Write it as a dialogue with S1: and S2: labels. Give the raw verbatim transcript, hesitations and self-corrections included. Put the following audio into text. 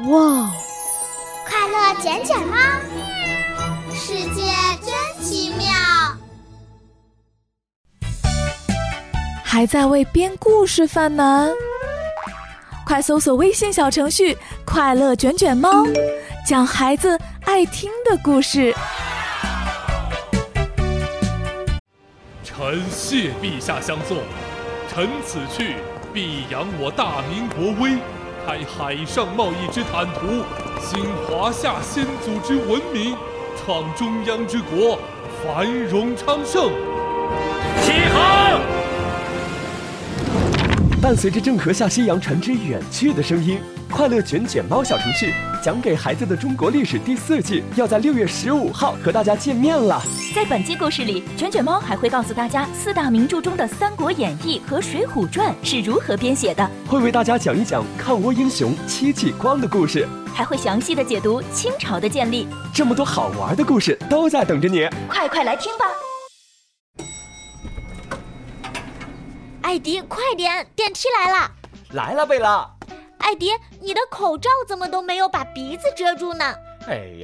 S1: 哇！
S2: 快乐卷卷猫，世界真奇妙。
S1: 还在为编故事犯难？快搜索微信小程序“快乐卷卷猫”，讲孩子爱听的故事。
S3: 臣谢陛下相送，臣此去必扬我大明国威，开海上贸易之坦途，兴华夏先祖之文明，创中央之国，繁荣昌盛。
S4: 起航！
S5: 伴随着郑和下西洋船只远去的声音，快乐卷卷猫小程序讲给孩子的中国历史第四季要在六月十五号和大家见面了。
S6: 在本期故事里，卷卷猫还会告诉大家四大名著中的《三国演义》和《水浒传》是如何编写的，
S5: 会为大家讲一讲抗倭英雄戚继光的故事，
S6: 还会详细的解读清朝的建立。
S5: 这么多好玩的故事都在等着你，
S6: 快快来听吧！
S2: 艾迪，快点，电梯来了！
S5: 来了，贝拉。
S2: 艾迪，你的口罩怎么都没有把鼻子遮住呢？
S5: 哎